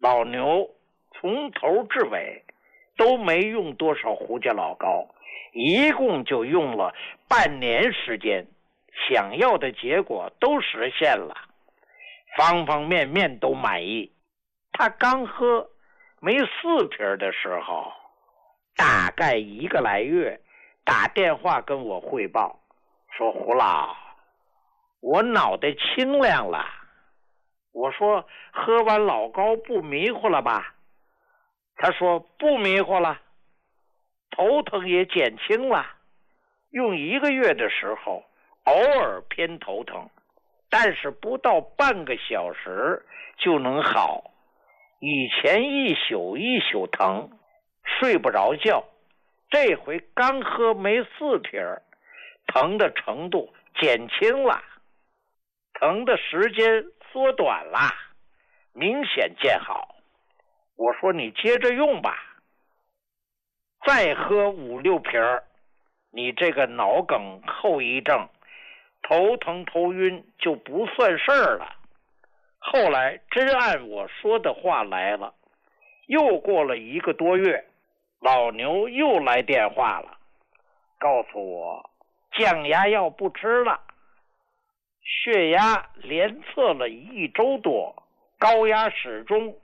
老牛从头至尾都没用多少胡家老膏，一共就用了半年时间，想要的结果都实现了，方方面面都满意。他刚喝没4瓶的时候，大概1个来月，打电话跟我汇报说，胡老，我脑袋清亮了。我说，喝完老膏不迷糊了吧？他说不迷糊了，头疼也减轻了，用1个月的时候偶尔偏头疼，但是不到半个小时就能好。以前一宿一宿疼，睡不着觉，这回刚喝没4瓶，疼的程度减轻了，疼的时间缩短了，明显见好。我说你接着用吧，再喝5、6瓶，你这个脑梗后遗症，头疼头晕就不算事儿了。后来真按我说的话来了，又过了1个多月，老牛又来电话了，告诉我降压药不吃了，血压连测了1周多，高压始终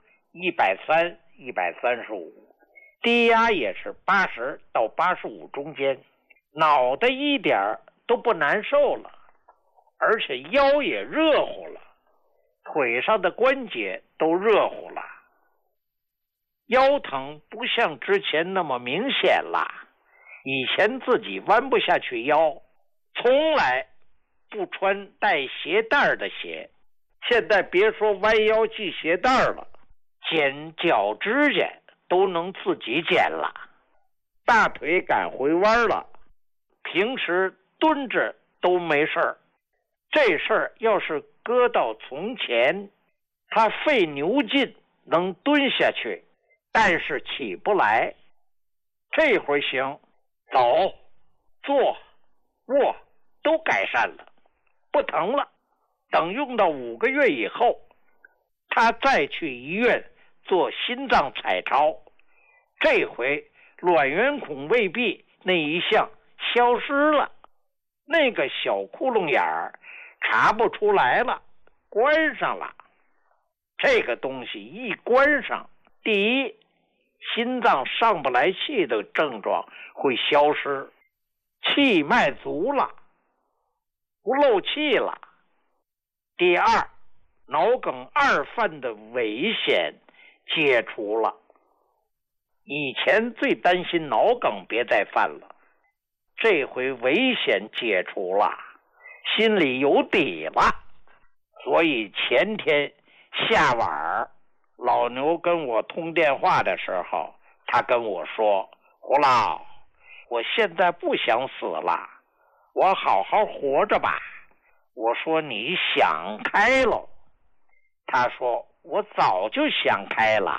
130、135，低压也是80到85中间，脑袋一点都不难受了，而且腰也热乎了，腿上的关节都热乎了，腰疼不像之前那么明显了。以前自己弯不下去腰，从来不穿带鞋带的鞋，现在别说弯腰系鞋带了，剪脚指甲都能自己剪了，大腿敢回弯了，平时蹲着都没事儿。这事儿要是搁到从前，他费牛劲能蹲下去，但是起不来。这回行，走、坐、卧都改善了，不疼了。等用到5个月以后，他再去医院做心脏彩超，这回卵圆孔未闭那一项消失了，那个小窟窿眼儿查不出来了，关上了。这个东西一关上，第一，心脏上不来气的症状会消失，气脉足了，不漏气了。第二，脑梗2犯的危险解除了。以前最担心脑梗别再犯了，这回危险解除了，心里有底了。所以前天下晚老牛跟我通电话的时候，他跟我说，胡老，我现在不想死了，我好好活着吧。我说你想开了。他说我早就想开了，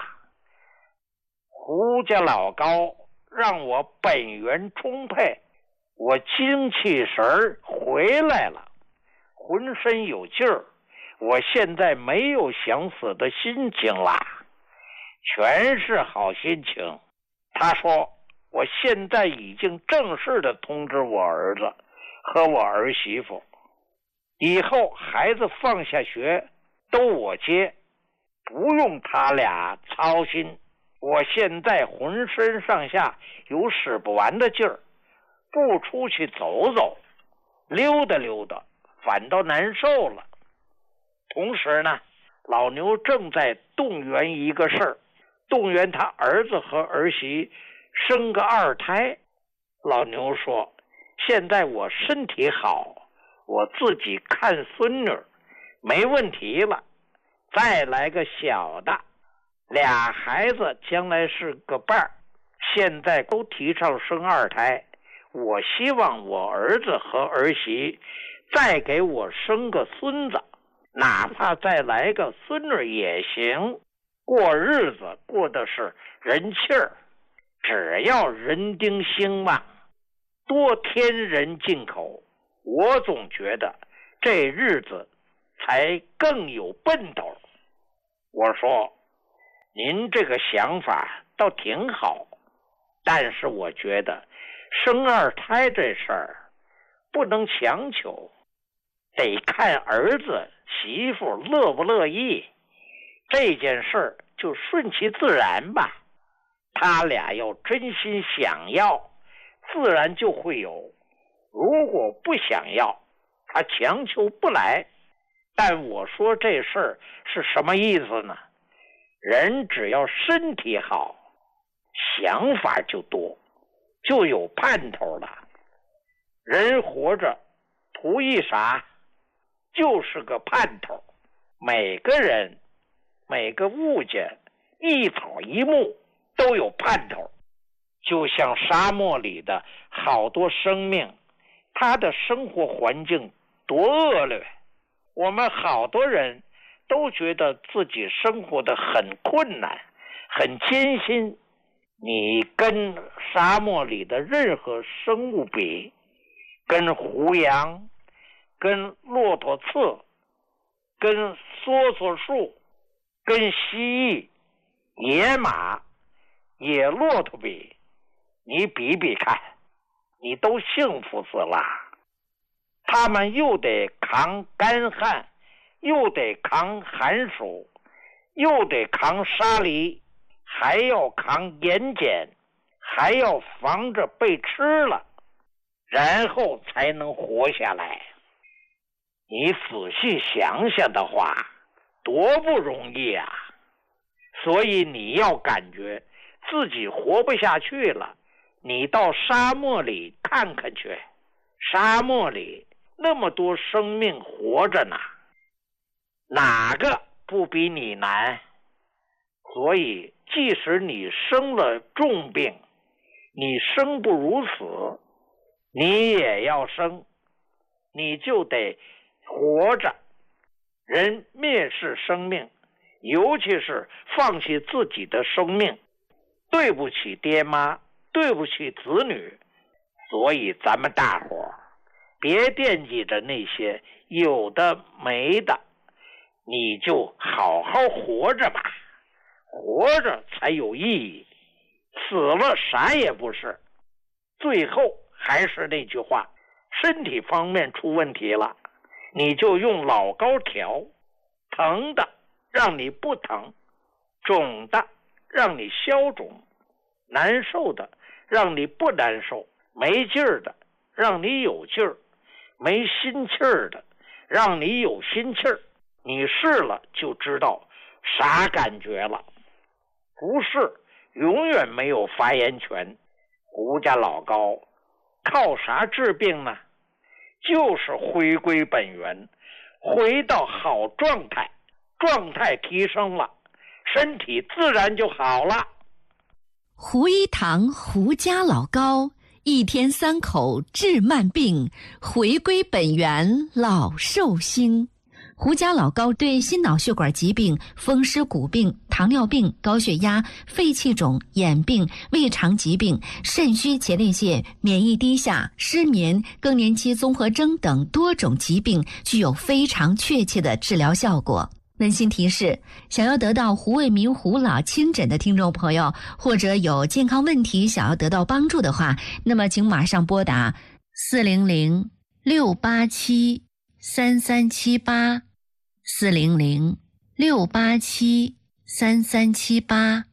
胡家老高让我本源充沛，我精气神回来了，浑身有劲儿，我现在没有想死的心情啦，全是好心情。他说我现在已经正式的通知我儿子和我儿媳妇，以后孩子放下学都我接，不用他俩操心。我现在浑身上下有使不完的劲儿，不出去走走溜达溜达反倒难受了。同时呢，老牛正在动员一个事儿，动员他儿子和儿媳生个2胎。老牛说，现在我身体好，我自己看孙女没问题了，再来个小的，2孩子将来是个伴儿。现在都提倡生2胎，我希望我儿子和儿媳再给我生个孙子，哪怕再来个孙女也行，过日子过的是人气儿，只要人丁兴旺，多添人进口，我总觉得这日子才更有奔头。我说您这个想法倒挺好，但是我觉得生二胎这事儿不能强求，得看儿子媳妇乐不乐意，这件事儿就顺其自然吧。他俩要真心想要，自然就会有，如果不想要，他强求不来。但我说这事儿是什么意思呢？人只要身体好，想法就多，就有盼头了。人活着图一啥？就是个盼头。每个人、每个物件、一草一木都有盼头。就像沙漠里的好多生命，它的生活环境多恶劣，我们好多人都觉得自己生活的很困难，很艰辛。你跟沙漠里的任何生物比，跟胡杨，跟骆驼刺，跟梭梭树，跟蜥蜴、野马、野骆驼比，你比比看，你都幸福死了。他们又得扛干旱，又得扛寒暑，又得扛沙砾，还要扛盐碱，还要防着被吃了，然后才能活下来。你仔细想想的话，多不容易啊！所以你要感觉自己活不下去了，你到沙漠里看看去，沙漠里那么多生命活着呢，哪个不比你难？所以即使你生了重病，你生不如死，你也要生，你就得活着。人蔑视生命，尤其是放弃自己的生命，对不起爹妈，对不起子女。所以咱们大伙儿别惦记着那些有的没的，你就好好活着吧，活着才有意义，死了啥也不是。最后还是那句话，身体方面出问题了，你就用老高调，疼的让你不疼，肿的让你消肿，难受的让你不难受，没劲儿的让你有劲儿，没心气儿的让你有心气儿。你试了就知道啥感觉了。不是永远没有发言权。胡家老高靠啥治病呢？就是回归本源，回到好状态，状态提升了，身体自然就好了。 胡一堂胡家老高，一天3口治慢病，回归本源老寿星。胡家老高对心脑血管疾病、风湿骨病、糖尿病、高血压、肺气肿、眼病、胃肠疾病、肾虚前列腺、免疫低下、失眠、更年期综合征等多种疾病具有非常确切的治疗效果。温馨提示，想要得到胡卫民胡老亲诊的听众朋友，或者有健康问题想要得到帮助的话，那么请马上拨打400-687-3378 400-687-3378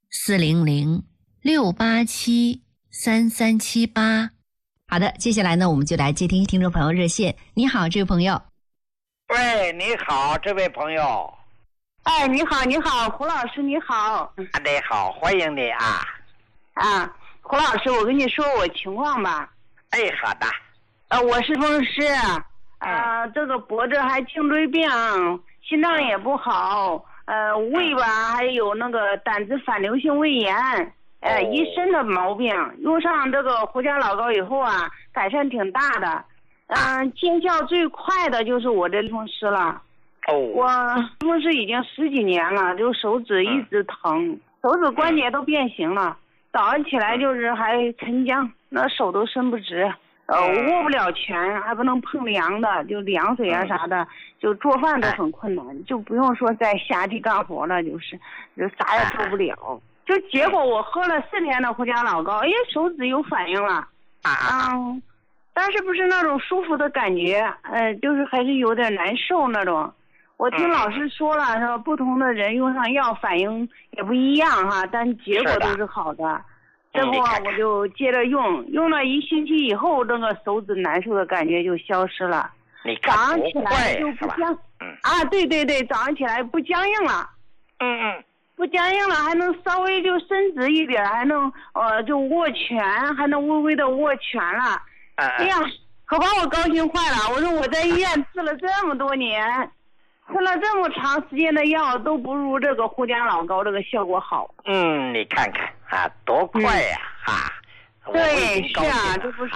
400-687-3378。好的，接下来呢，我们就来接听听众朋友热线。你好，这位朋友。 喂，你好，这位朋友。 哎，你好，你好，胡老师，你好。 你好，欢迎你啊。 胡老师，我跟你说我情况吧。 哎，好的。 我是风湿，这个脖子还颈椎病，心脏也不好，胃吧还有那个胆汁反流性胃炎，一身的毛病。用上这个胡家老高以后啊，改善挺大的。见效最快的就是我这风湿了。我风湿已经10几年了，就手指一直疼，手指关节都变形了。早上起来就是还沉僵，那手都伸不直。 握不了拳，还不能碰凉的，就凉水啊啥的，就做饭都很困难，就不用说在下地干活了，就啥也做不了。就结果我喝了4天的胡家老膏，手指有反应了，但是不是那种舒服的感觉，就是还是有点难受那种。我听老师说了，说不同的人用上药反应也不一样哈，但结果都是好的。这不我就接着用了1星期以后，这个手指难受的感觉就消失了。早上起来就不僵，对，早上起来不僵硬了。不僵硬了，还能稍微就伸直一点，还能就握拳，还能微微的握拳了。哎呀，可把我高兴坏了！我说我在医院治了这么多年，吃了这么长时间的药，都不如这个胡家老膏这个效果好。 你看看啊，多快呀！ 对，是啊，这不是。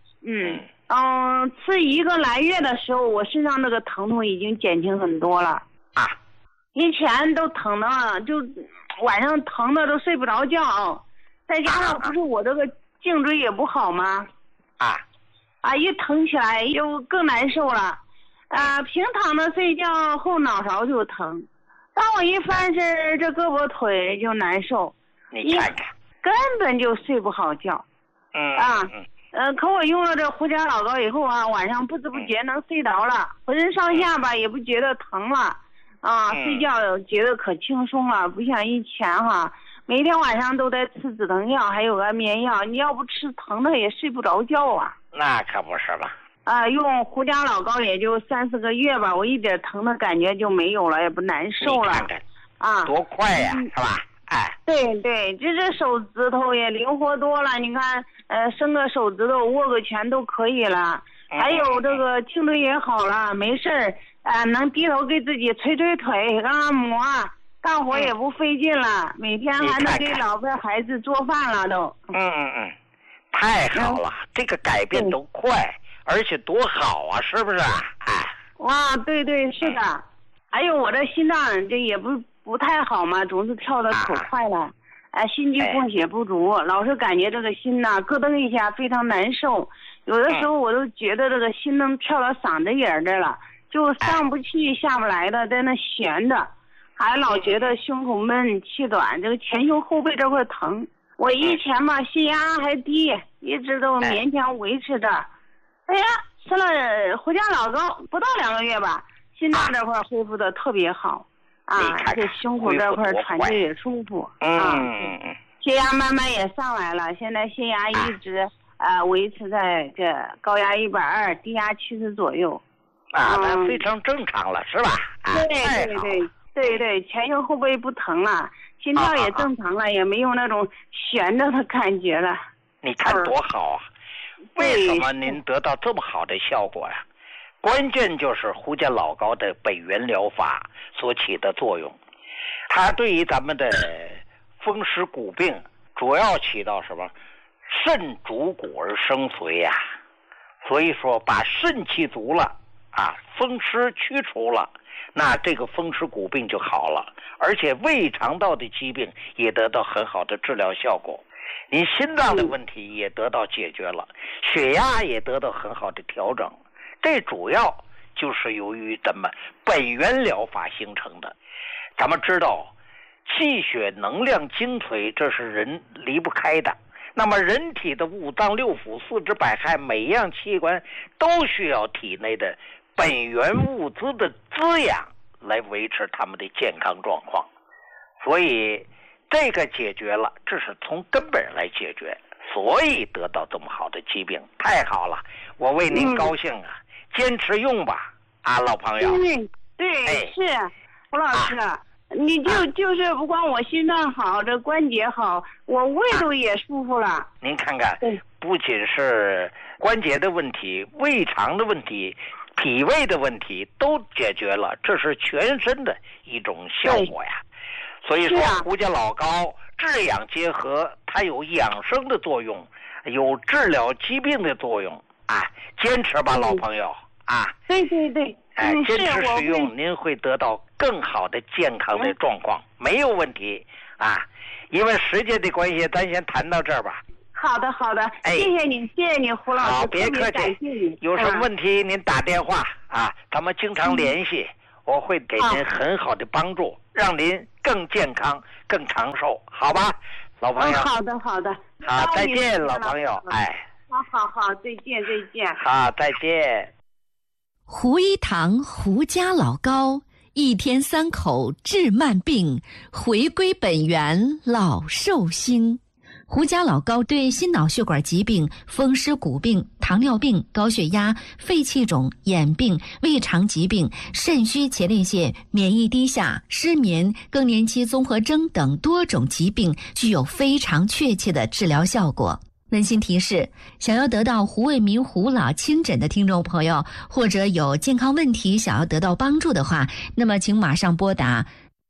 吃1个来月的时候，我身上那个疼痛已经减轻很多了。以前都疼的，就晚上疼的都睡不着觉，再加上不是我这个颈椎也不好吗？一疼起来又更难受了。平躺着睡觉后脑勺就疼，当我一翻身，这胳膊腿就难受。 你看看， 根本就睡不好觉。可我用了这胡家老膏以后晚上不知不觉能睡着了，浑身上下吧也不觉得疼了。睡觉觉得可轻松了，不像以前每天晚上都得吃止疼药，还有安眠药，你要不吃疼的也睡不着觉啊。 那可不是吧？ 用胡家老膏也就3、4个月吧，我一点疼的感觉就没有了，也不难受了。 你看看，多快呀，是吧？ 对，这手指头也灵活多了。你看，伸个手指头，握个拳都可以了。还有这个颈椎也好了，没事儿。能低头给自己捶捶腿，按摩，干活也不费劲了。每天还能给老婆孩子做饭了都。 太好了，这个改变都快，而且多好啊，是不是？ 对，是的。还有我这心脏这也不太好嘛，总是跳得可快了。心肌供血不足，老是感觉这个心咯噔一下，非常难受。有的时候我都觉得这个心能跳到嗓子眼这了。就上不去下不来的，在那悬着，还老觉得胸口闷气短，这个前胸后背这块疼。我以前血压还低，一直都勉强维持着。吃了胡家老膏不到2个月吧，心脏这块恢复的特别好这胸口这块喘气也舒服血压慢慢也上来了，现在血压一直维持在这高压120，低压70左右。 那非常正常了，是吧？ 对，前胸后背不疼了，心跳也正常了，也没有那种悬着的感觉了。 你看多好啊！为什么您得到这么好的效果呀？关键就是胡家老膏的本源疗法所起的作用，它对于咱们的风湿骨病主要起到什么？肾主骨而生髓呀，所以说把肾气足了。风湿驱除了，那这个风湿骨病就好了，而且胃肠道的疾病也得到很好的治疗效果，你心脏的问题也得到解决了，血压也得到很好的调整，这主要就是由于咱们本源疗法形成的。咱们知道气血能量精髓，这是人离不开的，那么人体的5脏6腑4肢百骸，每一样器官都需要体内的本源物资的滋养来维持他们的健康状况，所以这个解决了，这是从根本来解决，所以得到这么好的疾病，太好了，我为您高兴坚持用吧老朋友。 对，是胡老师你就是不光我心脏好，这关节好，我胃都也舒服了。 您看看，不仅是关节的问题，胃肠的问题，脾胃的问题都解决了，这是全身的一种效果呀。所以说胡家老膏治养结合，它有养生的作用，有治疗疾病的作用坚持吧老朋友对坚持使用，您会得到更好的健康的状况，没有问题因为时间的关系，咱先谈到这儿吧。 好的好的， 哎， 谢谢你胡老师， 好，别客感谢气你。 有什么问题您打电话啊，咱们经常联系，我会给您很好的帮助，让您更健康、更长寿，好吧，老朋友？ 好的好的。 好，再见，老朋友。哎， 好，再见。 好，再见。 胡一堂胡家老高，一天3口治慢病，回归本源老寿星。胡家老高对心脑血管疾病、风湿骨病、糖尿病、高血压、肺气肿、眼病、胃肠疾病、肾虚前列腺、免疫低下、失眠、更年期综合征等多种疾病具有非常确切的治疗效果。温馨提示：想要得到胡卫民胡老亲诊的听众朋友，或者有健康问题想要得到帮助的话，那么请马上拨打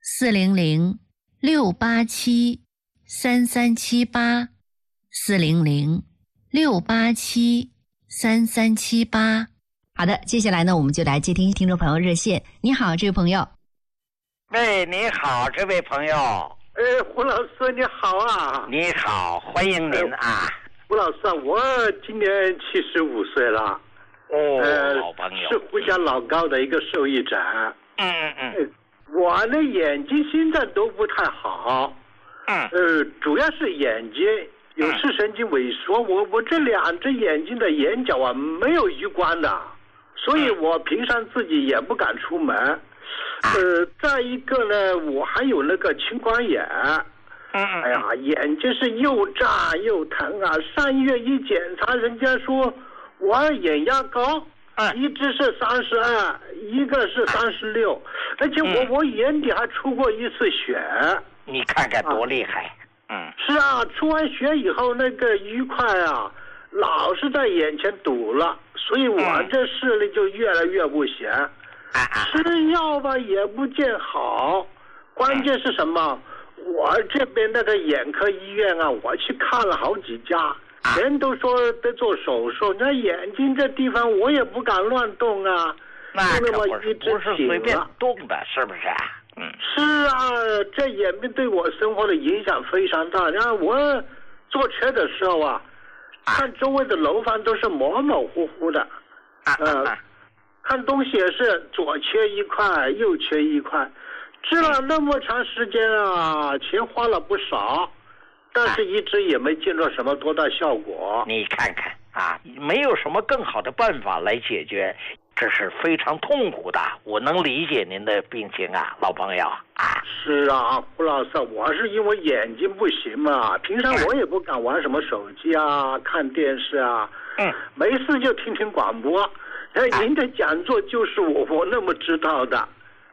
400-687-3378，400-687-3378。好的，接下来呢，我们就来接听听众朋友热线。你好，这位朋友。 喂，你好，这位朋友。 胡老师你好啊！ 你好，欢迎您啊！ 胡老师，我今年75岁了。 老朋友， 是胡家老高的一个受益者。我的眼睛现在都不太好。主要是眼睛有视神经萎缩，我这2只眼睛的眼角啊没有余光的，所以我平常自己也不敢出门。再一个呢，我还有那个青光眼。哎呀，眼睛是又炸又疼啊！上月一检查，人家说我眼压高，一只是32，一个是36，而且我眼底还出过一次血。 你看看多厉害！ 是啊，出完血以后那个淤块啊，老是在眼前堵了，所以我这视力就越来越不行。吃药吧也不见好，关键是什么？我这边那个眼科医院啊，我去看了好几家，人都说得做手术，那眼睛这地方我也不敢乱动啊， 那可不是随便动的，是不是啊？ 是啊，这眼病对我生活的影响非常大。然后我坐车的时候啊，看周围的楼房都是模模糊糊的，看东西也是左缺一块，右缺一块，治了那么长时间啊，钱花了不少，但是一直也没见到什么多大效果。 你看看啊，没有什么更好的办法来解决，这是非常痛苦的。我能理解您的病情啊，老朋友啊。 是啊，胡老师，我是因为眼睛不行嘛，平常我也不敢玩什么手机啊，看电视啊，没事就听听广播。您的讲座就是我那么知道的，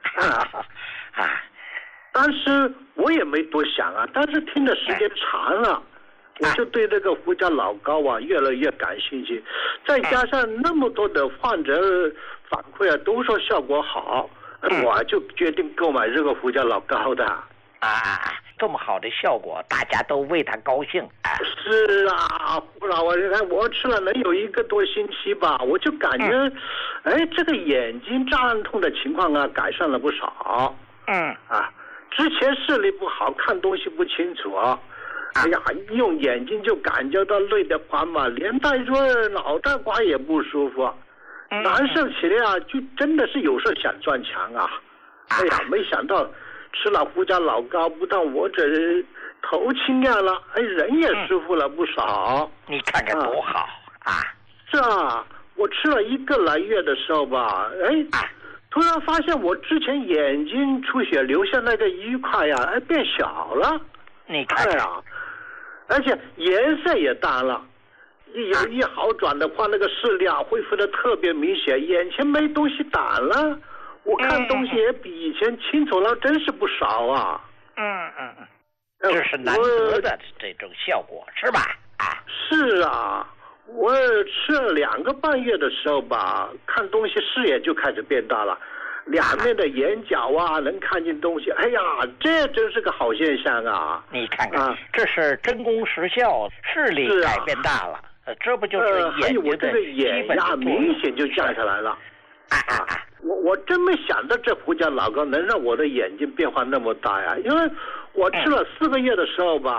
当时我也没多想啊，但是听的时间长了，我就对这个胡家老高啊越来越感兴趣，再加上那么多的患者反馈啊都说效果好，我就决定购买这个胡家老高的。 这么好的效果，大家都为他高兴。 是啊，胡老，我吃了能有1个多星期吧，我就感觉，这个眼睛胀痛的情况啊改善了不少。之前视力不好，看东西不清楚，一用眼睛就感觉到累得慌嘛，连带说脑袋瓜也不舒服，难受起来啊，就真的是有时候想撞墙啊。没想到吃了胡家老高，不但我这头清亮了，人也舒服了不少。 你看看多好啊！ 是啊，我吃了1个来月的时候吧，突然发现我之前眼睛出血留下那个淤块呀，变小了。 你看看， 而且颜色也淡了。一好转的话，那个视力啊恢复的特别明显，眼前没东西挡了。我看东西也比以前清楚了，真是不少啊。 这是难得的这种效果，是吧？ 是啊，我吃了2个半月的时候吧，看东西视野就开始变大了，2面的眼角啊能看见东西，这真是个好现象啊！ 你看看，这是真功实效，视力改变大了，这不就是眼睛的眼压明显就降下来了。我真没想到这胡家老高能让我的眼睛变化那么大呀！因为我吃了4个月的时候吧，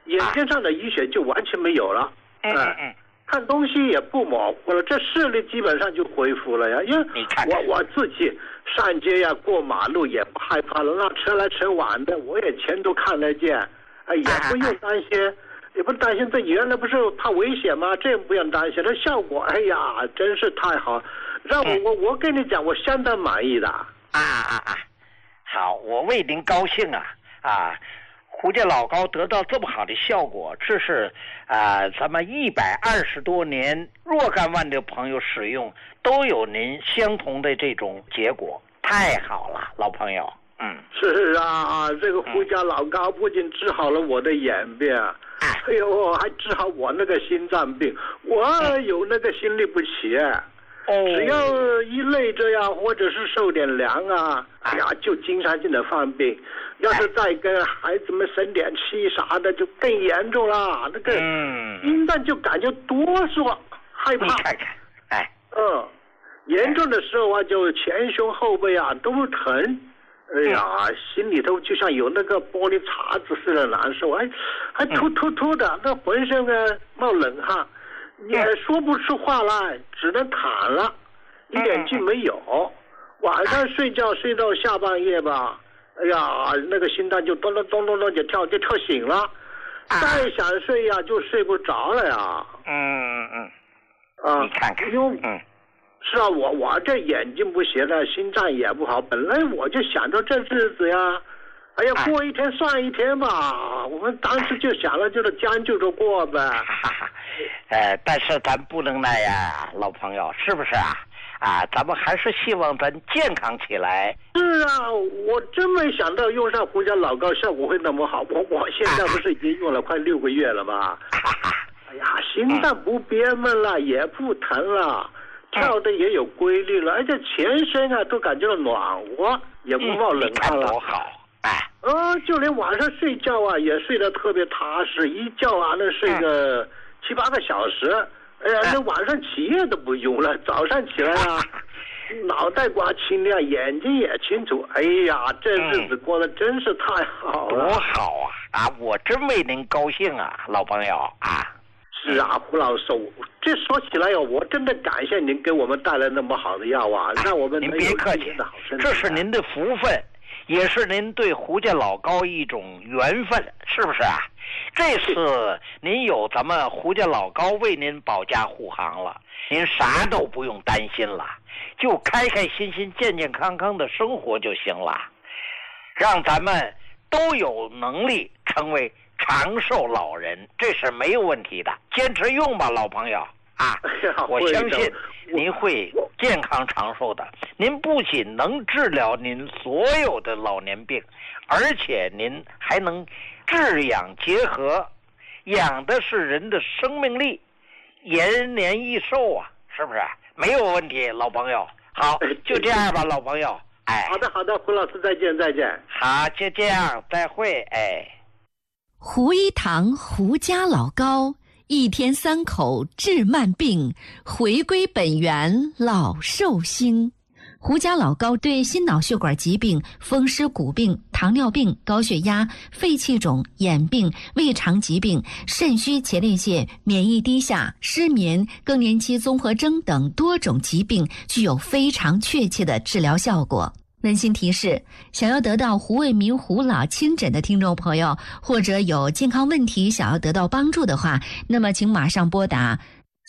眼睛上的淤血就完全没有了。看东西也不模糊了，这视力基本上就恢复了呀。因为我自己上街呀、过马路也不害怕了，那车来车往的，我也全都看得见，也不用担心，也不担心。这原来不是怕危险吗？这不用担心，这效果，哎呀，真是太好，让我跟你讲，我相当满意的。 好，我为您高兴啊！胡家老膏得到这么好的效果，这是咱们120多年若干万的朋友使用都有您相同的这种结果，太好了，老朋友。 是啊，这个胡家老膏不仅治好了我的眼病，哎呦，还治好我那个心脏病，我有那个心律不齐。只要一累着呀，或者是受点凉啊，哎呀，就经常性的犯病。要是再跟孩子们生点气啥的，就更严重了。那个心脏就感觉哆嗦，害怕。 你看看， 严重的时候啊，就前胸后背啊都疼。哎呀，心里头就像有那个玻璃碴子似的难受，还突的，那浑身冒冷汗。也说不出话来，只能躺了，一点劲没有。晚上睡觉睡到下半夜吧，哎呀，那个心脏就咚咚咚咚咚就跳醒了，再想睡呀就睡不着了呀。 你看看， 是啊，我这眼睛不行了，心脏也不好，本来我就想着这日子呀，哎呀，过一天算一天吧。我们当时就想了，就是将就着过呗。 但是咱不能那样啊，老朋友，是不是咱们还是希望咱健康起来。 是啊，我真没想到用上胡家老膏效果会那么好。我现在不是已经用了快6个月了吗？哎呀，心脏不憋闷了，也不疼了，跳的也有规律了，而且全身都感觉到暖和，也不冒冷汗了。 多好！ 就连晚上睡觉也睡得特别踏实，一觉能睡个7、8个小时。哎呀，那晚上起夜都不用了，早上起来脑袋瓜清亮，眼睛也清楚。哎呀，这日子过得真是太好了。 多好我真为您高兴老朋友是胡老师，这说起来我真的感谢您给我们带来那么好的药让我们您别客气，这是您的福分，也是您对胡家老膏一种缘分，是不是这次您有咱们胡家老膏为您保驾护航了，您啥都不用担心了，就开开心心健健康康的生活就行了，让咱们都有能力成为长寿老人，这是没有问题的，坚持用吧，老朋友我相信您会健康长寿的。您不仅能治疗您所有的老年病，而且您还能治养结合，养的是人的生命力，延年益寿是不是？没有问题，老朋友。好，就这样吧，老朋友。 好的，胡老师，再见。 好，就这样，再会。 胡一堂胡家老膏，一天3口治慢病，回归本源老寿星。胡家老膏对心脑血管疾病、风湿骨病、糖尿病、高血压、肺气肿、眼病、胃肠疾病、肾虚前列腺、免疫低下、失眠、更年期综合征等多种疾病具有非常确切的治疗效果。温馨提示：想要得到胡卫民胡老亲诊的听众朋友，或者有健康问题想要得到帮助的话，那么请马上拨打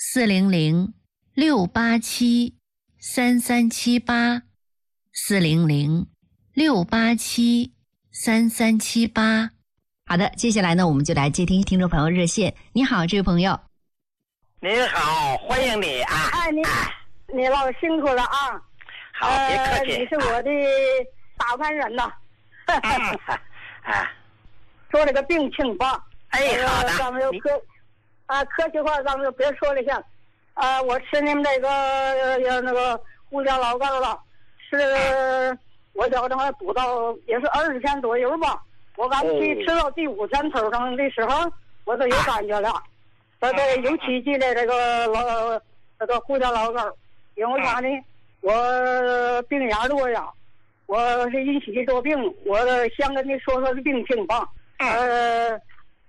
400-687-3378 400-687-3378。好的，接下来呢，我们就来接听听众朋友热线。你好，这位朋友。 您好，欢迎你你老辛苦了好，别客气。 你是我的打饭人呐。说了个病情吧。 好的。 咱们就客气话，咱们就别说了像。我吃你们那个胡家老膏了，是我叫他们补到也是20天左右吧。我刚去吃到第5天头上的时候，我就有感觉了。尤其记得这个胡家老膏，因为啥呢？我病眼多呀，我是引起这病，我想跟你说说这病情吧。在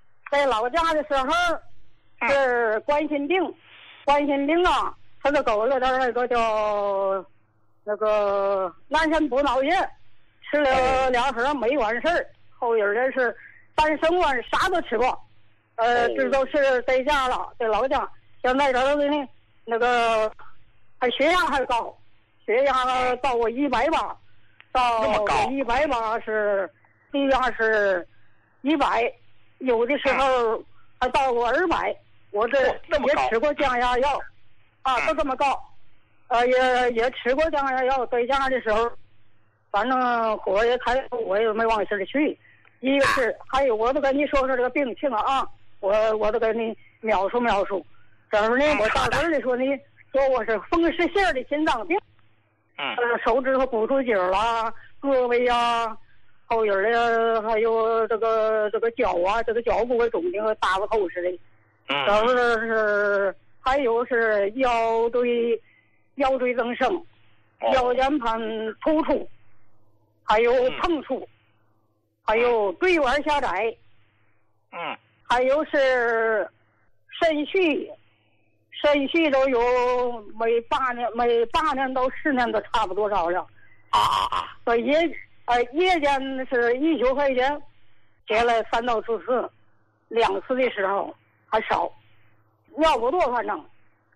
老家的时候是冠心病，冠心病啊，他就给我了点那个叫那个南山补脑液，吃了2盒没完事儿，后有人是3升完啥都吃过，这都是在家了，在老家。现在这呢，那个还血压还高，血压到我180，到180是血压是100，有的时候还到过200。我这也吃过降压药，都这么高，也吃过降压药，在家的时候，反正火也开，我也没往心里去。一个是，还有我都跟你说说这个病情啊，我都跟你描述描述。这会儿呢，我到这里说呢，说我是风湿性的心脏病，手指头骨出筋啦，胳膊呀，后影的，还有这个脚啊，这个脚部肿的和大个头似的。这会儿是还有是腰椎增生，腰间盘突出，还有碰触，还有椎管狭窄，还有是肾虚都有每8年到10年都差不多少了。所以夜间是19块钱，接了3到4次，2次的时候还少，尿不多反正。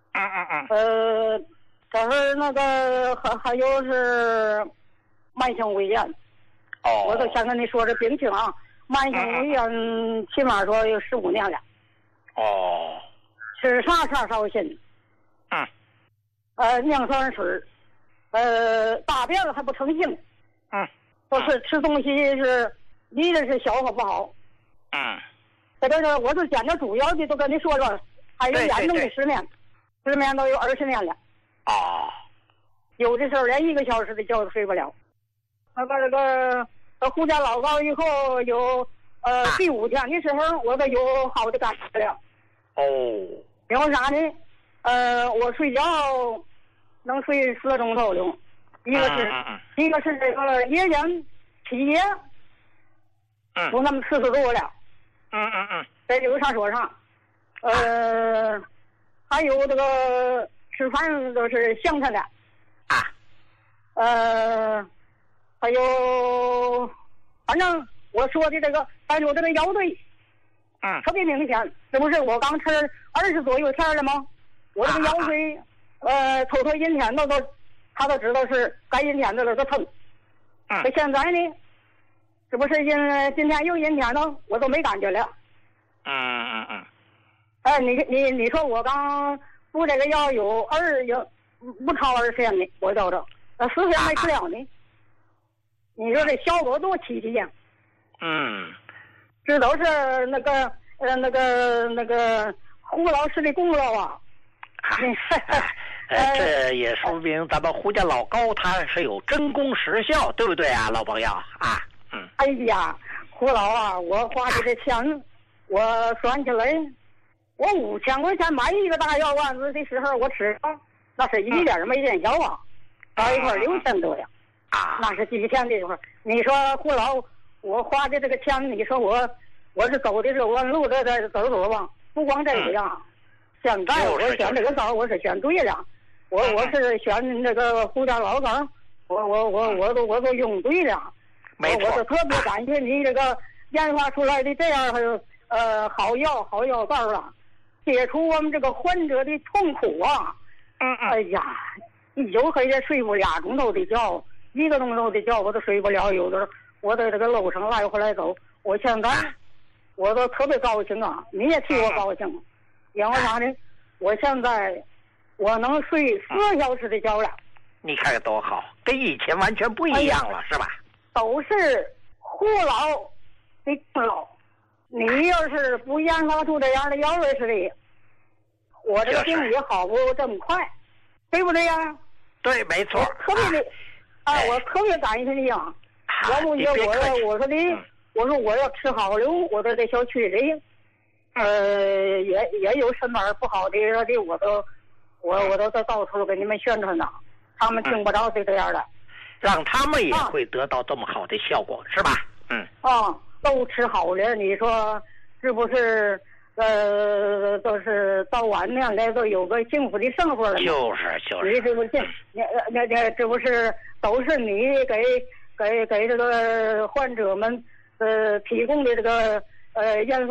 这是那个还有是慢性胃炎。我都先跟你说这病情啊，慢性胃炎起码说有15年了。吃啥烧心。尿酸水，大便还不成形。都是吃东西是离的是消化不好。这我就讲的主要的都跟你说了，还有严重的失眠，失眠都有20年了。有的时候连1个小时的觉都睡不了。那个这个胡家老高以后有第5天的时候，我都有好的感觉了。因为啥呢？我睡觉能睡4个钟头了，一个是这个夜间起夜，不那么40度了。在这个上说上，还有这个吃饭都是香菜的。还有，反正我说的这个，还有这个腰椎，特别明显。这不是我刚吃20左右天了吗？我这个腰椎，头阴天他都知道是该阴天的了，都疼。现在呢，这不是今天又阴天了，我都没感觉了。你说我刚服这个药有不超20天呢，我觉着，4天没吃了呢。你说这效果多稀奇呀！这都是那个胡老师的功劳啊！ 这也说明咱们胡家老高他是有真功实效，对不对啊，老朋友啊？ 哎呀，胡老啊，我花的这钱，我算起来，我5000块钱买一个大药丸子的时候，我吃了，那是一点没见效啊，到一块6000多呀。那是几天的时候，你说胡老，我花的这个钱，你说我是走的是弯路，这走吧，不光这个呀。现在我选这个道，我是选对了，我是选这个胡家老高，我都用对了。我是特别感谢你这个研发出来的这样好药膏了，解除我们这个患者的痛苦啊。哎呀，有黑夜睡不2钟头的觉。1个钟头的觉我都睡不了，有的时候我在这个路上来回来走，我现在我都特别高兴啊！你也替我高兴，因为啥呢？我现在我能睡4小时的觉了。 你看多好，跟以前完全不一样了，是吧？ 都是胡老的功劳。你要是不研发出这样的药味似的，我这个病也好不这么快，对不对呀？ 对，没错。 特别的。我特别感谢你啊！要不你我说的，我说我要吃好了，我在这小区里，也有什么不好的我都到处给你们宣传呢，他们听不着是这样的， 让他们也会得到这么好的效果，是吧？ 都吃好了，你说是不是都是到晚年来都有个幸福的生活了？ 就是你这不这这不是都是你给这个患者们提供的这个延